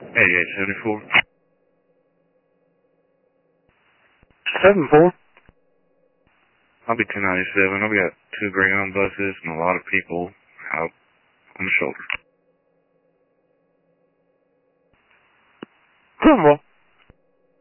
8874. 7-4. I'll be 297. I've got 2 Greyhound buses and a lot of people out on the shoulder. 7-4.